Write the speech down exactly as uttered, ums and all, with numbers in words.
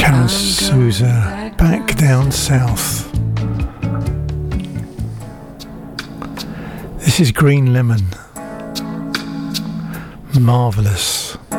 Karen Souza, Back Down South. This is Green Lemon. Marvellous.